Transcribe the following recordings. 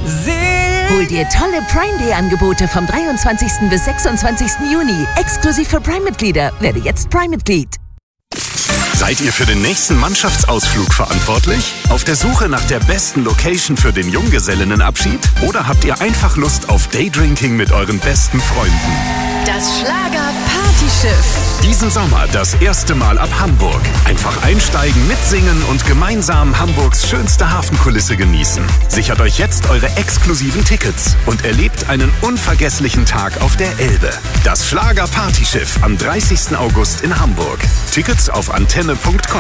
Hol dir tolle Prime Day Angebote vom 23. bis 26. Juni. Exklusiv für Prime-Mitglieder. Werde jetzt Prime-Mitglied. Seid ihr für den nächsten Mannschaftsausflug verantwortlich? Auf der Suche nach der besten Location für den Junggesellinnenabschied? Oder habt ihr einfach Lust auf Daydrinking mit euren besten Freunden? Das Schlager-Partyschiff. Diesen Sommer das erste Mal ab Hamburg. Einfach einsteigen, mitsingen und gemeinsam Hamburgs schönste Hafenkulisse genießen. Sichert euch jetzt eure exklusiven Tickets und erlebt einen unvergesslichen Tag auf der Elbe. Das Schlager-Partyschiff am 30. August in Hamburg. Tickets auf antenne.com.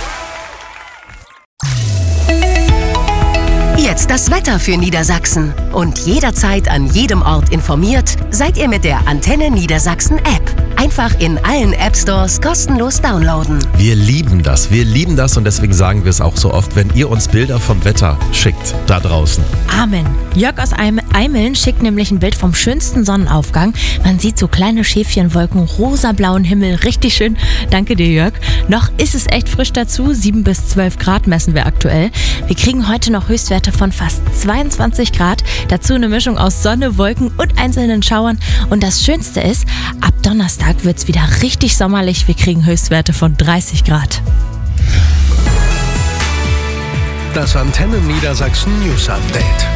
Jetzt das Wetter für Niedersachsen. Und jederzeit an jedem Ort informiert seid ihr mit der Antenne Niedersachsen App. Einfach in allen App-Stores kostenlos downloaden. Wir lieben das und deswegen sagen wir es auch so oft, wenn ihr uns Bilder vom Wetter schickt, da draußen. Amen. Jörg aus Eimeln schickt nämlich ein Bild vom schönsten Sonnenaufgang. Man sieht so kleine Schäfchenwolken, rosa-blauen Himmel, richtig schön. Danke dir, Jörg. Noch ist es echt frisch dazu, 7 bis 12 Grad messen wir aktuell. Wir kriegen heute noch Höchstwerte von fast 22 Grad. Dazu eine Mischung aus Sonne, Wolken und einzelnen Schauern. Und das Schönste ist, ab Donnerstag wird es wieder richtig sommerlich. Wir kriegen Höchstwerte von 30 Grad. Das Antenne Niedersachsen News Update.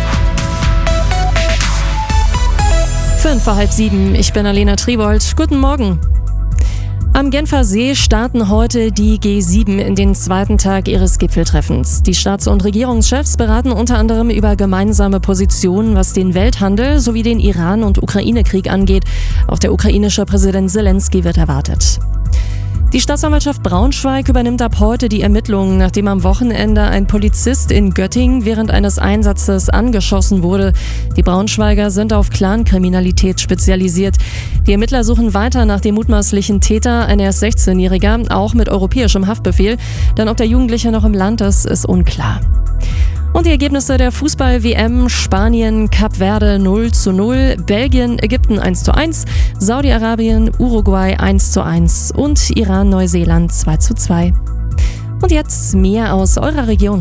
6:05, ich bin Alena Tribold. Guten Morgen. Am Genfer See starten heute die G7 in den zweiten Tag ihres Gipfeltreffens. Die Staats- und Regierungschefs beraten unter anderem über gemeinsame Positionen, was den Welthandel sowie den Iran- und Ukraine-Krieg angeht. Auch der ukrainische Präsident Zelensky wird erwartet. Die Staatsanwaltschaft Braunschweig übernimmt ab heute die Ermittlungen, nachdem am Wochenende ein Polizist in Göttingen während eines Einsatzes angeschossen wurde. Die Braunschweiger sind auf Clankriminalität spezialisiert. Die Ermittler suchen weiter nach dem mutmaßlichen Täter, ein erst 16-Jähriger, auch mit europäischem Haftbefehl. Denn ob der Jugendliche noch im Land ist unklar. Und die Ergebnisse der Fußball-WM: Spanien, Kap Verde 0:0, Belgien, Ägypten 1:1, Saudi-Arabien, Uruguay 1:1 und Iran, Neuseeland 2:2. Und jetzt mehr aus eurer Region.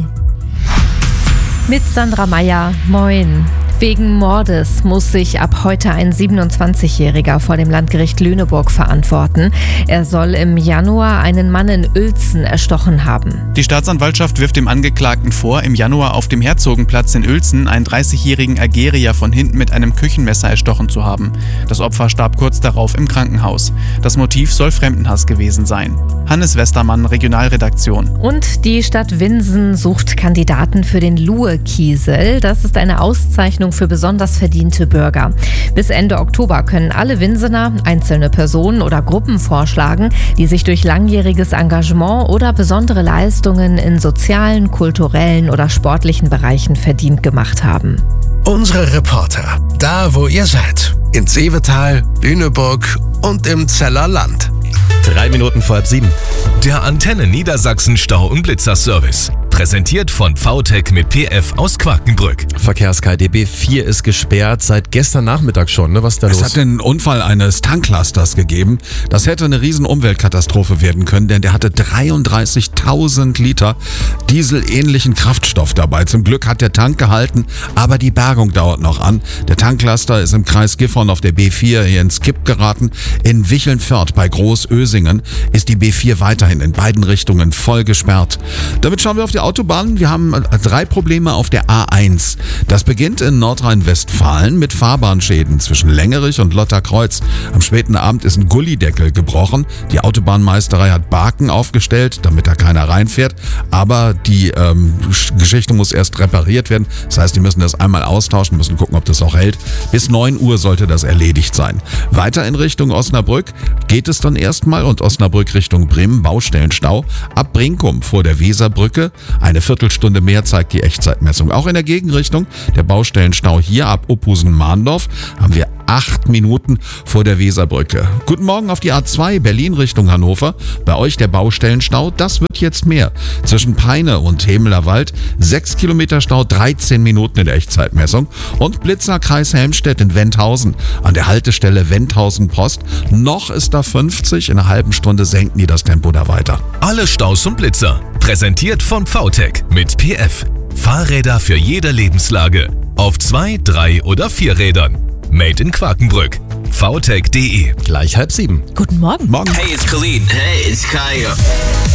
Mit Sandra Meyer, moin. Wegen Mordes muss sich ab heute ein 27-Jähriger vor dem Landgericht Lüneburg verantworten. Er soll im Januar einen Mann in Uelzen erstochen haben. Die Staatsanwaltschaft wirft dem Angeklagten vor, im Januar auf dem Herzogenplatz in Uelzen einen 30-jährigen Algerier von hinten mit einem Küchenmesser erstochen zu haben. Das Opfer starb kurz darauf im Krankenhaus. Das Motiv soll Fremdenhass gewesen sein. Hannes Westermann, Regionalredaktion. Und die Stadt Winsen sucht Kandidaten für den Luhe-Kiesel. Das ist eine Auszeichnung für besonders verdiente Bürger. Bis Ende Oktober können alle Winsener einzelne Personen oder Gruppen vorschlagen, die sich durch langjähriges Engagement oder besondere Leistungen in sozialen, kulturellen oder sportlichen Bereichen verdient gemacht haben. Unsere Reporter, da wo ihr seid. In Seevetal, Lüneburg und im Zeller Land. 7:03. Der Antenne Niedersachsen Stau- und Blitzerservice. Präsentiert von VTech mit PF aus Quakenbrück. Verkehrs-KD B4 ist gesperrt seit gestern Nachmittag schon. Ne? Was ist da los? Es hat den Unfall eines Tanklasters gegeben. Das hätte eine riesen Umweltkatastrophe werden können, denn der hatte 33.000 Liter dieselähnlichen Kraftstoff dabei. Zum Glück hat der Tank gehalten, aber die Bergung dauert noch an. Der Tanklaster ist im Kreis Gifhorn auf der B4 hier ins Kipp geraten. In Wichelnförth bei Großösingen ist die B4 weiterhin in beiden Richtungen voll gesperrt. Damit schauen wir auf die Autobahnen. Wir haben 3 Probleme auf der A1. Das beginnt in Nordrhein-Westfalen mit Fahrbahnschäden zwischen Längerich und Lotterkreuz. Am späten Abend ist ein Gullideckel gebrochen. Die Autobahnmeisterei hat Baken aufgestellt, damit da keiner reinfährt. Aber die Geschichte muss erst repariert werden. Das heißt, die müssen das einmal austauschen, müssen gucken, ob das auch hält. Bis 9 Uhr sollte das erledigt sein. Weiter in Richtung Osnabrück geht es dann erstmal und Osnabrück Richtung Bremen, Baustellenstau. Ab Brinkum vor der Weserbrücke. Eine Viertelstunde mehr zeigt die Echtzeitmessung. Auch in der Gegenrichtung, der Baustellenstau hier ab Uphusen-Mahndorf, haben wir 8 Minuten vor der Weserbrücke. Guten Morgen auf die A2 Berlin Richtung Hannover. Bei euch der Baustellenstau, das wird jetzt mehr. Zwischen Peine und Hemeler Wald 6 Kilometer Stau, 13 Minuten in der Echtzeitmessung. Und Blitzer Kreis Helmstedt in Wendhausen an der Haltestelle Wendhausen Post. Noch ist da 50, in einer halben Stunde senken die das Tempo da weiter. Alle Staus und Blitzer. Präsentiert von VTech mit PF. Fahrräder für jede Lebenslage. Auf 2, 3 oder 4 Rädern. Made in Quakenbrück. VTech.de. Gleich 6:30. Guten Morgen. Morgen. Hey, it's Khalid. Hey, it's Kaya.